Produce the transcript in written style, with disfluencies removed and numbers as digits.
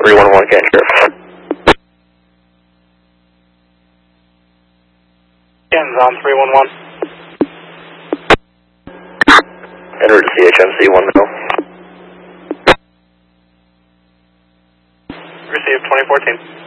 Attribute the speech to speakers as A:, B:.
A: 311 Canton Sheriff.
B: Canton's on 311.
A: Enter to CHMC 1 mil.
B: Received 2014.